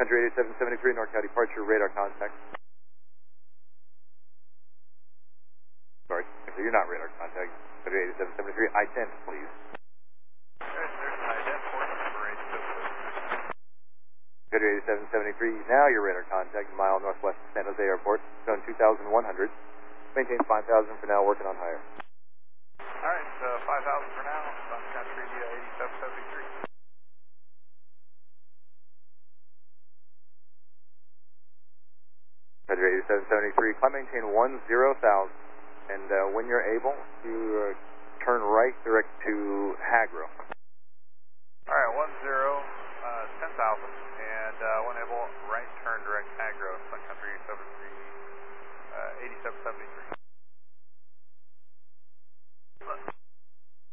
Country 8773, NorCal departure, radar contact. Sorry, you're not radar contact. Country 8773, I-10, please. There's I-10, port number 8773. Country 8773, now your radar contact, mile northwest of San Jose Airport, zone 2100. Maintain 5,000 for now, working on higher. Alright, 5,000 for now, Sun Country 8773. Country 8773, climb maintain 10,000, and when you're able, to turn right direct to Hagro.